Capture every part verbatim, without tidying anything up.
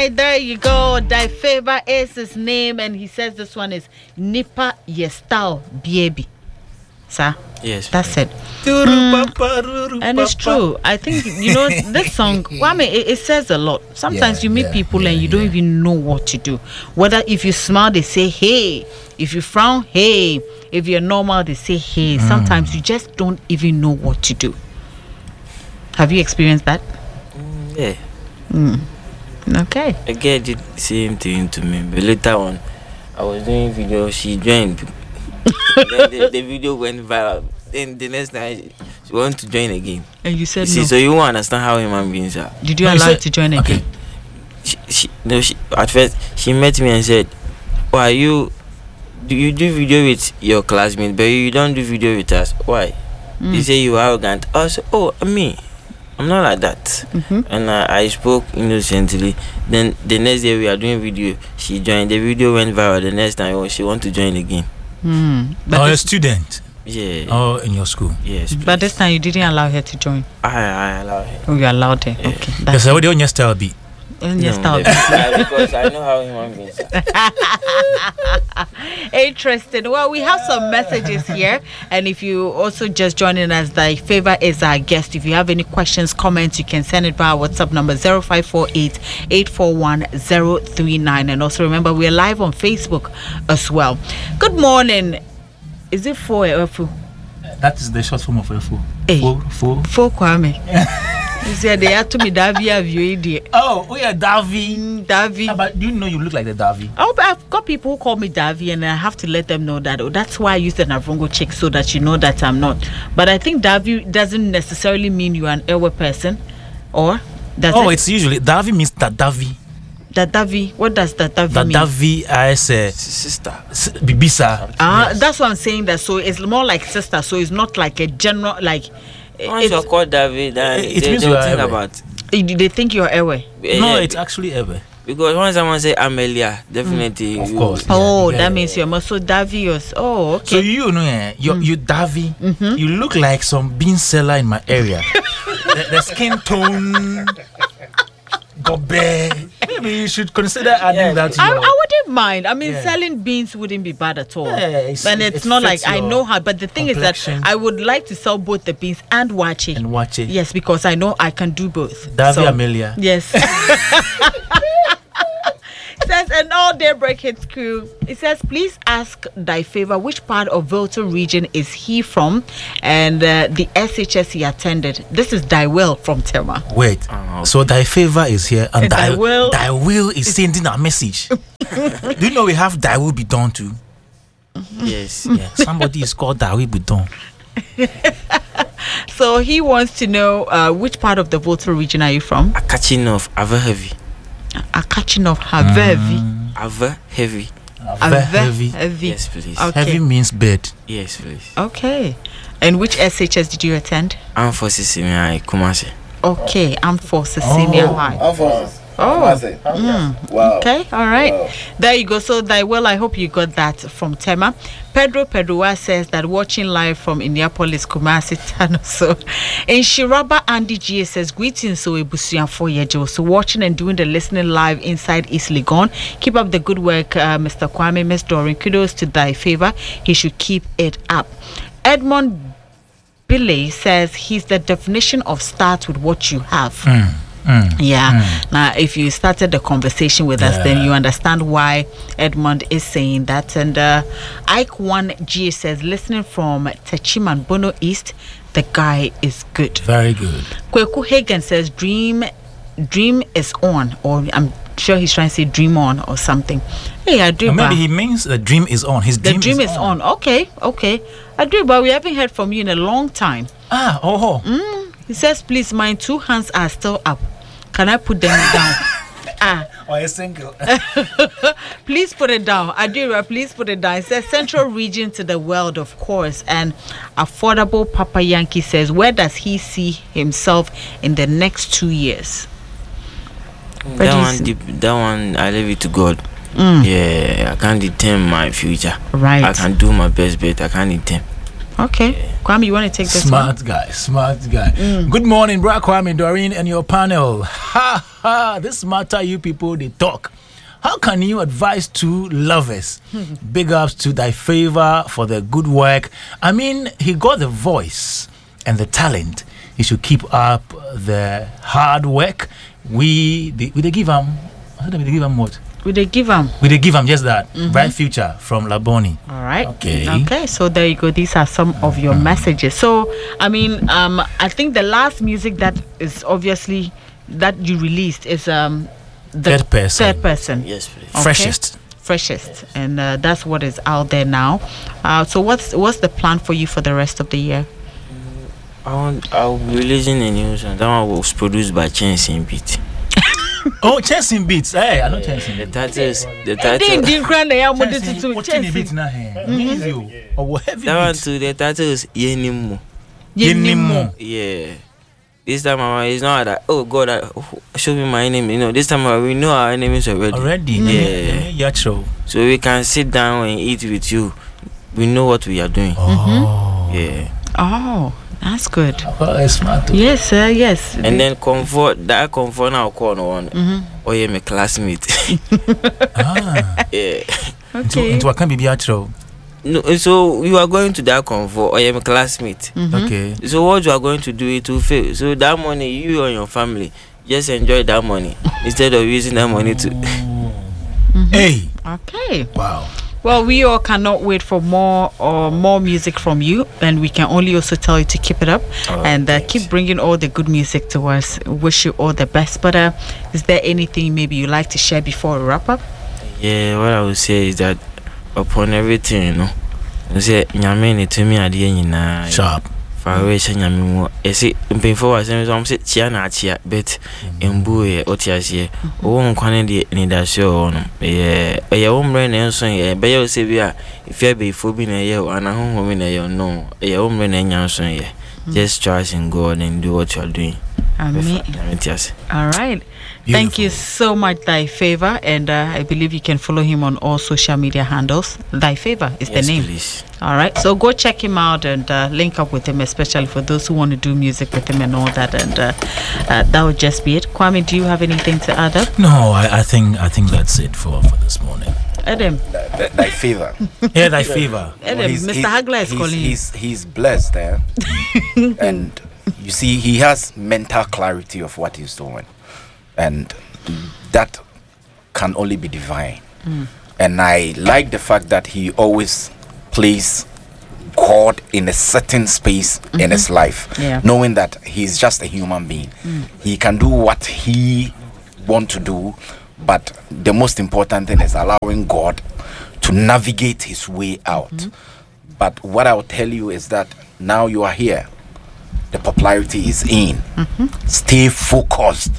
right, there you go. Thy favor is his name, and he says this one is Nipa Yestao Baby. Sir? Yes. That's it. Mm, and it's true. I think, you know, this song, well, I mean, it, it says a lot. Sometimes yeah, you meet yeah, people yeah, and you don't yeah. even know what to do. Whether if you smile, they say, hey. If you frown, hey. If you're normal, they say, hey. Mm. Sometimes you just don't even know what to do. Have you experienced that? Mm, yeah. Mm. Okay. A girl did the same thing to me, but later on, I was doing video, she joined. Then the, the video went viral. Then the next night, she wanted to join again. And you said you see, no. So you won't understand how human beings are. Did you no, allow her to join okay. again? She, she, no, she, at first, she met me and said, why you, do you do video with your classmates, but you don't do video with us? Why? Mm. You say you are arrogant. I said, oh, me. I'm not like that. Mm-hmm. And uh, I spoke innocently. Then the next day we are doing video. She joined. The video went viral. The next time oh, she want to join again. Mm. But oh, a student? Yeah. Oh, in your school? Yes. Please. But this time you didn't allow her to join? I, I allowed her. Oh, you allowed her? Yeah. Okay. Because I would on your style beat. In your no, style because I know how human beings are. Interesting. Well, we have some messages here, and if you also just joining us, thy favor is our guest. If you have any questions, comments, you can send it by our WhatsApp number zero five four eight, eight four one zero three nine. And also remember, we're live on Facebook as well. Good morning. Is it four or four? That is the short form of F O. Hey. Four, four. Four Kwame. You said they had to be Davy of you idiot. Oh, oh yeah, Davy. Mm, Davy. Ah, but do you know you look like the Davy? Oh, but I've got people who call me Davy, and I have to let them know that. Oh, that's why I use the Navrongo chick so that you know that I'm not. But I think Davy doesn't necessarily mean you're an Ewe person, or does oh, it? It's usually Davy means that Davy. That Davy. What does that Davy that mean? Davy as a sister. Bibisa. Ah, yes. That's what I'm saying. That so it's more like sister. So it's not like a general like. Once you're called David, then it they means don't you are think Ewe. about. They think you're Ewe. Yeah, no, yeah, it's actually Ewe. Because when someone say Amelia, definitely mm. of you, course. Oh, yeah, that yeah, means yeah. you're more so Davy. Or, oh, okay. So you know, eh, you Mm. you Davy. Mm-hmm. You look like some bean seller in my area. the, the skin tone. Gobe. Maybe you should consider adding Yeah. that to I, your... I wouldn't mind. I mean, Yeah. selling beans wouldn't be bad at all. Yeah, it's- and it's it not like fits I your know how. But the thing complexion. is that I would like to sell both the beans and wache. And watch it. Yes, because I know I can do both. Davy So, Amelia. Yes. It says, and all Daybreak Hits crew. It says, please ask thy favor which part of Volta region is he from, and uh, the S H S he attended. This is Thy Will from Tema. Wait. Oh, okay. So thy favor is here, and And thy, thy will- thy will is sending a message. Do you know we have thy will be done too? Yes. Yeah. Somebody is called thy will be done. So he wants to know uh, which part of the Volta region are you from? A catching of Ava heavy. A catching of Havevi. Ava heavy. Very heavy. Heavy. Yes, please. Okay. Heavy means bed. Yes, please. Okay. And which S H S did you attend? I'm for Sisimi Kumasi. Okay, Armed Forces Senior High. Armed Forces. Oh. Mm. Wow. Okay, all right. Wow. There you go. So, Thy Will, I hope you got that from Tema. Pedro Pedroa says that watching live from Indianapolis, Kumasi, Tano. So, in Shiraba, Andy G says, greetings, so Ebusian for Yejo. So, watching and doing the listening live inside East Legon. Keep up the good work, uh, Mister Kwame, Miss Doreen. Kudos to Thy Favor. He should keep it up. Edmond Billy says he's the definition of start with what you have. Mm. Mm. Yeah. Mm. Now, if you started the conversation with us, Yeah. then you understand why Edmond is saying that. And uh, Ike one G says, listening from Techiman Bono East, the guy is good. Very good. Kweku Hagen says, dream, dream is on, or I'm sure he's trying to say dream on or something. Hey, I do. Or maybe he means the dream is on. His the dream, dream is, is on. Okay, okay. I do, but we haven't heard from you in a long time. Ah, oh. Mm. He says, please, my two hands are still up. Can I put them down? Ah. Or a single. Please put it down. Adira, please put it down. It says central region to the world, of course. And affordable Papa Yankee says, where does he see himself in the next two years? Where do That you one, see- deep, that one, I leave it to God. Mm. Yeah, I can't determine my future. Right. I can do my best, but I can't determine. Okay. Kwame, you want to take this Smart one? guy, smart guy. Mm. Good morning, Bra Kwame, Doreen, and your panel. Ha ha! This matter, you people, they talk. How can you advise two lovers? Big ups to Thy Favor for the good work. I mean, he got the voice and the talent. He should keep up the hard work. We, they, we they give him, I don't know, they give him what? Will they give him? We they give him just that. Bright future from Laboni. All right. Okay. Okay. So there you go. These are some of your messages. So I mean, um, I think the last music that is obviously that you released is um the Third person. Third person. Yes, please. Okay. Freshest. Freshest, and uh, that's what is out there now. Uh, so what's what's the plan for you for the rest of the year? I want, I'll be releasing a new song. That one was produced by Chensing Beat. Oh, Chasing Beats. Hey, I know Chasing The Beats. title is the Didn't title. didn't grant the amount to Chasing- to watching the beat Chelsea. now, eh? Easy, oh. Oh, heavy That one beats. too. The title is Yenimu. Yenimo. Yeah. This time around, it's not that. Oh God, I, show me my enemy. You know, this time around, we know our enemies already. Already, Yeah. yeah, true. So we can sit down and eat with you. We know what we are doing. Oh, Yeah. Oh, that's good. well, it's smart. Too. Yes, sir. Yes. And then comfort that comfort now call no one. Mhm. Oh yeah, my classmate. Ah, Yeah. into Okay. into a can be true. No, so you are going to that comfort. Oh yeah, my classmate. Mhm. Okay. So what you are going to do it to fail. So that money, you and your family just enjoy that money instead of using that money to. Hey, Okay. wow. Well, we all cannot wait for more or more music from you, and we can only also tell you to keep it up Oh, and uh, thanks. keep bringing all the good music to us. Wish you all the best. But uh, is there anything maybe you like to share before we wrap up? Yeah, what I would say is that upon everything, you know, I say nyame to me at the end. Sharp. Far away, nyame mo. I say, before I say, I'm say chia na chia, but embu ye otias ye. Oh, I'm calling the Nidasho. Yeah, a young brain and son, yeah, but you say, we are if you be phobia, and a home woman, you know, a young brain and young son, yeah. Just trust in God and do what you're doing. Amen. Yes. All right. Thank you Beautiful. so much, Thy Favor, and uh, I believe you can follow him on all social media handles. Thy Favor is Yes, the name. please. All right, so go check him out and uh, link up with him, especially for those who want to do music with him and all that. And uh, uh, that would just be it. Kwame, do you have anything to add up? No, I, I think I think that's it for, for this morning. Adam, Th- Thy favor. Yeah, Thy Favor. Adam, He's- Mister he- Hagler is he's, calling you. he's, he's blessed there. And you see, he has mental clarity of what he's doing. And that can only be divine. And I like the fact that he always plays God in a certain space in his life, Yeah. knowing that he's just a human being. He can do what he want to do, but the most important thing is allowing God to navigate his way out. But what I'll tell you is that now you are here, the popularity is in. Stay focused.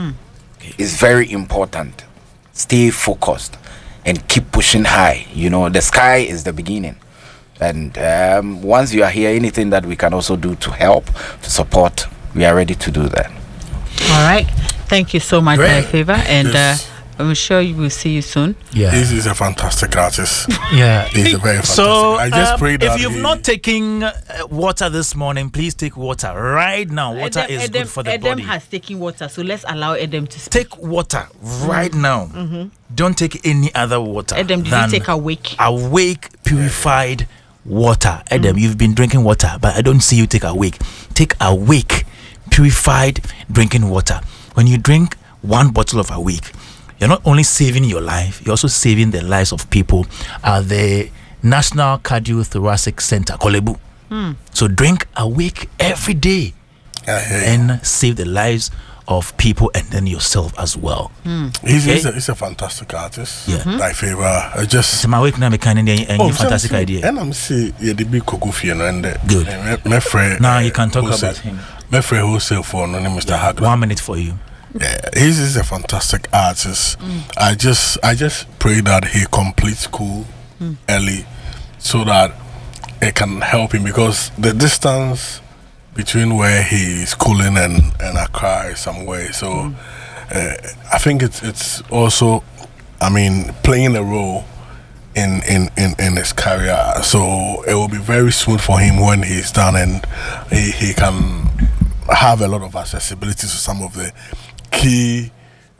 It's very important. Stay focused and keep pushing high. You know, the sky is the beginning. And um, once you are here, anything that we can also do to help, to support, we are ready to do that. All right. Thank you so much, Thy Great. Favor. And uh, Yes. I'm sure you will see you soon. Yeah. This is a fantastic artist. Yeah. He's a very fantastic. So, I just um, pray that if you've he- not taken uh, water this morning, please take water right now. Water Adam, is Adam, good for the Adam body. has taken water, so let's allow Adam to speak. Take water right now. Don't take any other water. Adam, did than you take awake? awake purified water? Adam, you've been drinking water, but I don't see you take awake. Take awake purified drinking water. When you drink one bottle of awake, you're not only saving your life, you're also saving the lives of people at the National Cardiothoracic Center, Kolebu. So drink awake every day I hear you. and save the lives of people and then yourself as well. He's, he's, Okay. a, he's a fantastic artist. Yeah. Thy favor. I just. So my awake now, me kind of Oh, fantastic some- idea. And I'm see yeah, the big Kokufi and the Good. My friend. Now you can talk about him. My friend wholesale for no name Mister Hagler. One minute for you. Yeah, he's, he's a fantastic artist. I just I just pray that he completes school early so that it can help him, because the distance between where he's schooling and, and Accra is some way. So uh, I think it's it's also, I mean, playing a role in, in, in, in his career. So it will be very smooth for him when he's done, and he, he can have a lot of accessibility to some of the key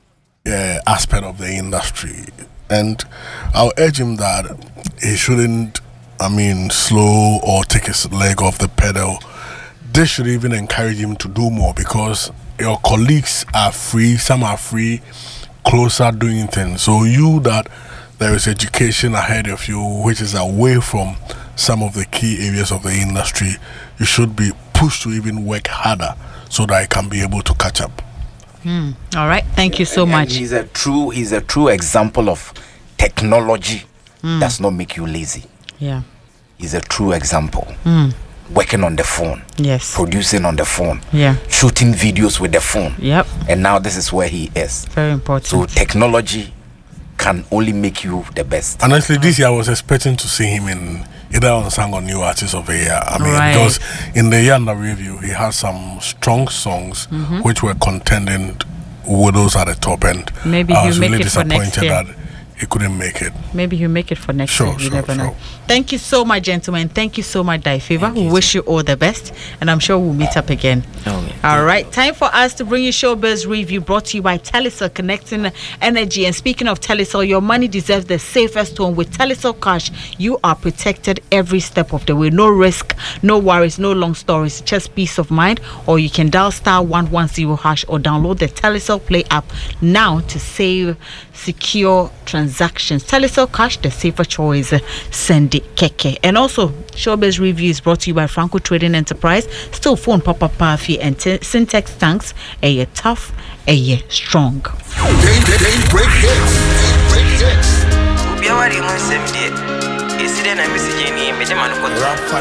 uh, aspect of the industry. And I'll urge him that he shouldn't, I mean, slow or take his leg off the pedal. They should even encourage him to do more, because your colleagues are free, some are free, closer doing things. So you that there is education ahead of you which is away from some of the key areas of the industry, you should be pushed to even work harder so that you can be able to catch up. Mm. All right, thank you so and, much. And he's a true he's a true example of technology mm. does not make you lazy. Yeah. He's a true example. Mm. Working on the phone. Yes. Producing on the phone. Yeah. Shooting videos with the phone. Yep. And now this is where he is. Very important. So technology can only make you the best. Honestly, this year I was expecting to see him in either on Sang or New Artist of the Year. I mean, right. because in the year under review, he had some strong songs mm-hmm. which were contending with those at the top end. Maybe I he'll was make really it for next disappointed year. that he couldn't make it. Maybe he'll make it for next sure, year. You sure, never sure. know. Thank you so much, gentlemen. Thank you so much, Daifiva. We wish you all the best, and I'm sure we'll meet up again. Okay. All right, time for us to bring you Showbiz Review, brought to you by Telecel, connecting energy. And speaking of Telecel, your money deserves the safest home. With Telecel Cash, you are protected every step of the way. No risk, no worries, no long stories, just peace of mind. Or you can dial star one one zero hash or download the Telecel Play app now to save secure transactions. Telecel Cash, the safer choice. Send it keke. And also, Showbiz Review is brought to you by Franco Trading Enterprise. Still phone Papa Pafi and t- Syntex tanks. A year tough, a year strong. Day, day, day, break hits. Break hits.